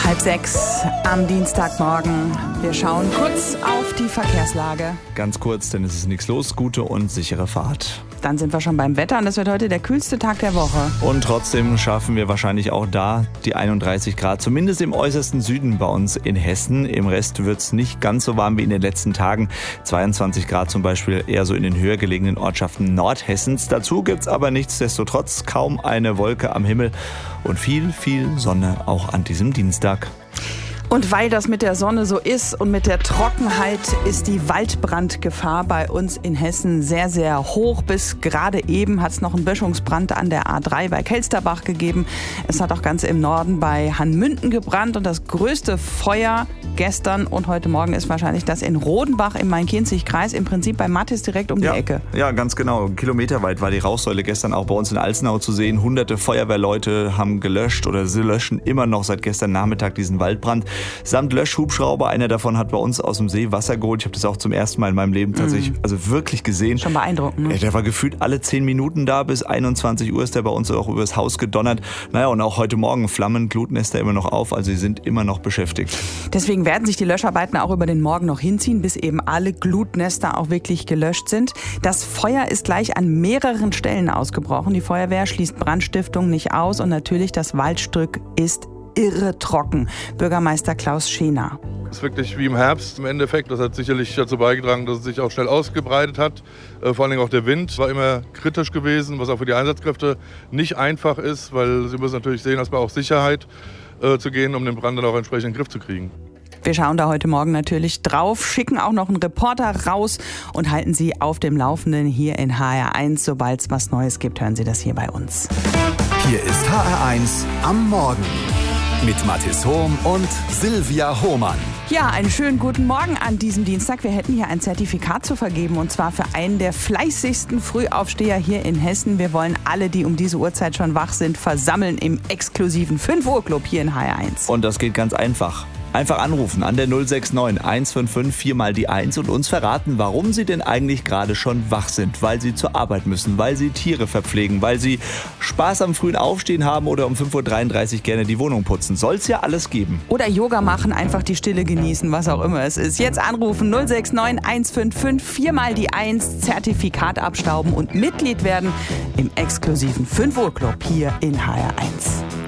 5:30 am Dienstagmorgen. Wir schauen kurz auf die Verkehrslage. Ganz kurz, denn es ist nichts los. Gute und sichere Fahrt. Dann sind wir schon beim Wetter und das wird heute der kühlste Tag der Woche. Und trotzdem schaffen wir wahrscheinlich auch da die 31 Grad, zumindest im äußersten Süden bei uns in Hessen. Im Rest wird es nicht ganz so warm wie in den letzten Tagen. 22 Grad zum Beispiel eher so in den höher gelegenen Ortschaften Nordhessens. Dazu gibt es aber nichtsdestotrotz kaum eine Wolke am Himmel und viel Sonne auch an diesem Dienstag. Und weil das mit der Sonne so ist und mit der Trockenheit ist die Waldbrandgefahr bei uns in Hessen sehr, sehr hoch. Bis gerade eben hat es noch einen Böschungsbrand an der A3 bei Kelsterbach gegeben. Es hat auch ganz im Norden bei Hanmünden gebrannt. Und das größte Feuer gestern und heute Morgen ist wahrscheinlich das in Rodenbach im Main-Kinzig-Kreis, im Prinzip bei Mattis direkt um die Ecke. Ja, ganz genau. Kilometerweit war die Rauchsäule gestern auch bei uns in Alzenau zu sehen. Hunderte Feuerwehrleute haben gelöscht oder sie löschen immer noch seit gestern Nachmittag diesen Waldbrand. Samt Löschhubschrauber. Einer davon hat bei uns aus dem See Wasser geholt. Ich habe das auch zum ersten Mal in meinem Leben tatsächlich wirklich gesehen. Schon beeindruckend. Ne? Der war gefühlt alle 10 Minuten da. Bis 21 Uhr ist der bei uns auch übers Haus gedonnert. Naja, und auch heute Morgen flammen Glutnester immer noch auf. Also sie sind immer noch beschäftigt. Deswegen werden sich die Löscharbeiten auch über den Morgen noch hinziehen, bis eben alle Glutnester auch wirklich gelöscht sind. Das Feuer ist gleich an mehreren Stellen ausgebrochen. Die Feuerwehr schließt Brandstiftung nicht aus und natürlich das Waldstück ist irre trocken. Bürgermeister Klaus Schener. Es ist wirklich wie im Herbst im Endeffekt. Das hat sicherlich dazu beigetragen, dass es sich auch schnell ausgebreitet hat. Vor allen Dingen auch der Wind war immer kritisch gewesen, was auch für die Einsatzkräfte nicht einfach ist, weil sie müssen natürlich sehen, dass wir auch Sicherheit zu gehen, um den Brand dann auch entsprechend in den Griff zu kriegen. Wir schauen da heute Morgen natürlich drauf, schicken auch noch einen Reporter raus und halten Sie auf dem Laufenden hier in HR1. Sobald es was Neues gibt, hören Sie das hier bei uns. Hier ist HR1 am Morgen mit Mathis Hohm und Silvia Hohmann. Ja, einen schönen guten Morgen an diesem Dienstag. Wir hätten hier ein Zertifikat zu vergeben und zwar für einen der fleißigsten Frühaufsteher hier in Hessen. Wir wollen alle, die um diese Uhrzeit schon wach sind, versammeln im exklusiven 5 Uhr Club hier in HR1. Und das geht ganz einfach. Einfach anrufen an der 069 155 4 mal die 1 und uns verraten, warum Sie denn eigentlich gerade schon wach sind. Weil Sie zur Arbeit müssen, weil Sie Tiere verpflegen, weil Sie Spaß am frühen Aufstehen haben oder um 5.33 Uhr gerne die Wohnung putzen. Soll es ja alles geben. Oder Yoga machen, einfach die Stille genießen, was auch immer es ist. Jetzt anrufen 069 155 4 mal die 1, Zertifikat abstauben und Mitglied werden im exklusiven 5 Uhr Club hier in HR1.